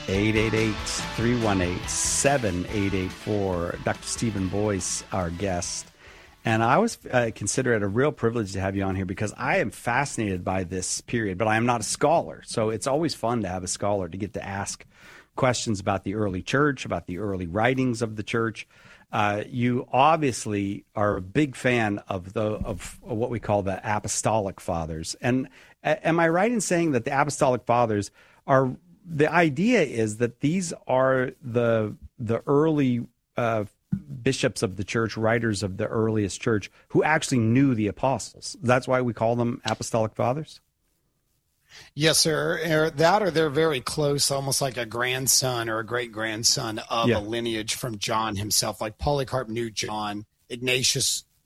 888-318-7884. Dr. Stephen Boyce, our guest. And I always consider it a real privilege to have you on here because I am fascinated by this period, but I am not a scholar. So it's always fun to have a scholar to get to ask questions about the early church, about the early writings of the church. You obviously are a big fan of what we call the Apostolic Fathers. And am I right in saying that the Apostolic Fathers are, the idea is that these are the early bishops of the church, writers of the earliest church, who actually knew the apostles? That's why we call them Apostolic Fathers? Yes, sir. That or they're very close, almost like a grandson or a great-grandson of a lineage from John himself. Like Polycarp knew John, Ignatius